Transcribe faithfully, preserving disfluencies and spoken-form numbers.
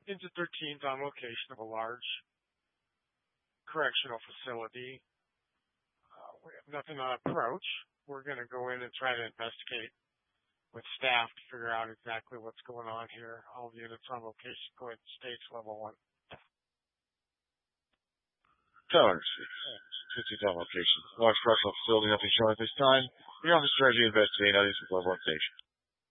Engine thirteen is on location of a large correctional facility. Uh, we have nothing on approach. We're going to go in and try to investigate with staff to figure out exactly what's going on here. All units on location go ahead and stage level one. Tower six on location. Large correctional facility, nothing showing at this time. The officer is investigating others with level one station.